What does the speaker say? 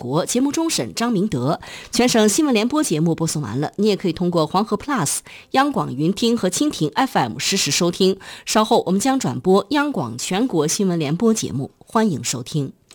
博，节目终审张明德。全省新闻联播节目播送完了，你也可以通过黄河 Plus、央广云听和蜻蜓 FM 实时收听。稍后我们将转播央广全国新闻联播节目，欢迎收听。